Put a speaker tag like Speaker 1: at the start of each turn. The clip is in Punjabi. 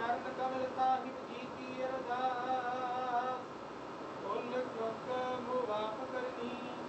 Speaker 1: चरण कमल साहिब जी की अरदास। फुल चुक मुँह बाप करनी